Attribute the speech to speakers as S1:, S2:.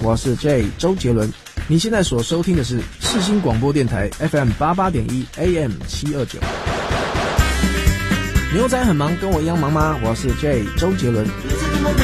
S1: 我是 J 周杰伦。你现在所收听的是世新广播电台 FM 88.1 AM 729。牛仔很忙，跟我一样忙吗？我是 J 周杰伦。